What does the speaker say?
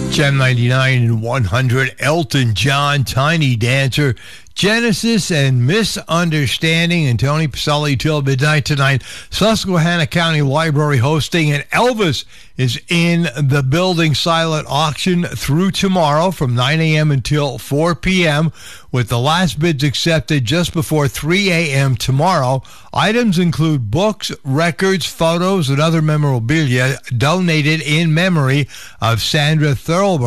Gem 99 and 100, Elton John, Tiny Dancer, Genesis, and Misunderstanding, and Tony Pacelli till midnight tonight. Susquehanna County Library hosting, and Elvis is in the building. Silent auction through tomorrow from 9 a.m. until 4 p.m. with the last bids accepted just before 3 a.m. tomorrow. Items include books, records, photos, and other memorabilia donated in memory of Sandra Thurlber.